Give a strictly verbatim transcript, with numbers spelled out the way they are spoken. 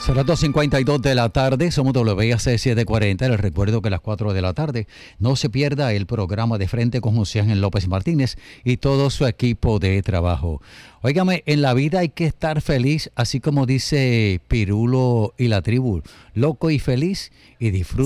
Son las dos cincuenta y dos de la tarde, somos W A C setecientos cuarenta. Les recuerdo que a las cuatro de la tarde no se pierda el programa de Frente con José Ángel López Martínez y todo su equipo de trabajo. Óigame, en la vida hay que estar feliz, así como dice Pirulo y la tribu, loco y feliz y disfruta.